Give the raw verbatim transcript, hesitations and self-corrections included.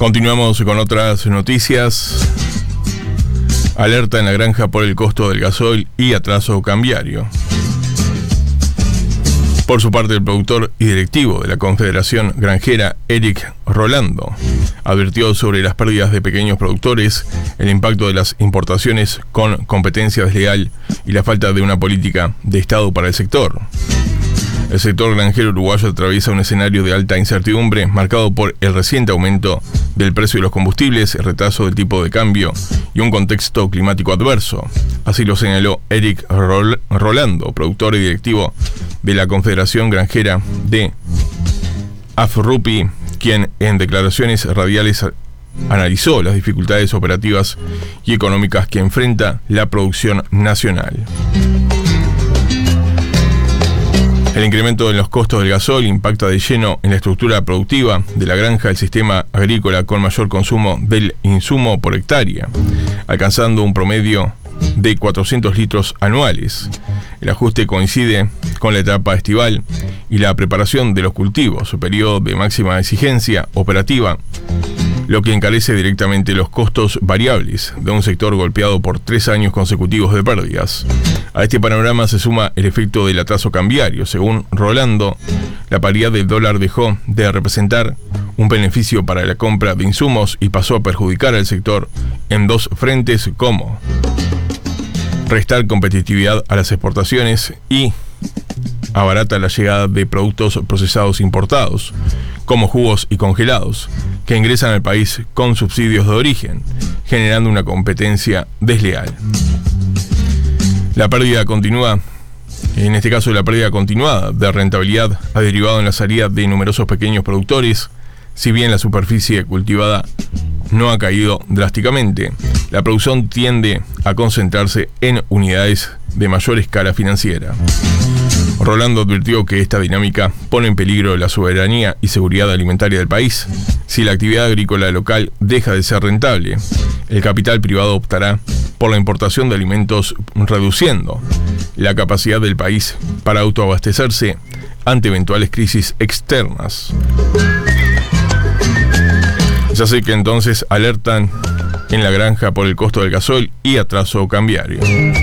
Continuamos con otras noticias. Alerta en la granja por el costo del gasoil y atraso cambiario. Por su parte, el productor y directivo de la Confederación Granjera, Eric Rolando, advirtió sobre las pérdidas de pequeños productores, el impacto de las importaciones con competencia desleal y la falta de una política de Estado para el sector. El sector granjero uruguayo atraviesa un escenario de alta incertidumbre marcado por el reciente aumento del precio de los combustibles, el retraso del tipo de cambio y un contexto climático adverso. Así lo señaló Eric Rol- Rolando, productor y directivo de la Confederación Granjera de AFRUPI, quien en declaraciones radiales analizó las dificultades operativas y económicas que enfrenta la producción nacional. El incremento en los costos del gasoil impacta de lleno en la estructura productiva de la granja del sistema agrícola con mayor consumo del insumo por hectárea, alcanzando un promedio de cuatrocientos litros anuales. El ajuste coincide con la etapa estival y la preparación de los cultivos, su periodo de máxima exigencia operativa, lo que encarece directamente los costos variables de un sector golpeado por tres años consecutivos de pérdidas. A este panorama se suma el efecto del atraso cambiario. Según Rolando, la paridad del dólar dejó de representar un beneficio para la compra de insumos y pasó a perjudicar al sector en dos frentes, como restar competitividad a las exportaciones y abarata la llegada de productos procesados importados, como jugos y congelados, que ingresan al país con subsidios de origen, generando una competencia desleal. La pérdida continúa, en este caso la pérdida continuada de rentabilidad ha derivado en la salida de numerosos pequeños productores, si bien la superficie cultivada no ha caído drásticamente. La producción tiende a concentrarse en unidades de mayor escala financiera. Rolando advirtió que esta dinámica pone en peligro la soberanía y seguridad alimentaria del país. Si la actividad agrícola local deja de ser rentable, el capital privado optará por la importación de alimentos, reduciendo la capacidad del país para autoabastecerse ante eventuales crisis externas. Ya sé que entonces alertan en la granja por el costo del gasoil y atraso cambiario.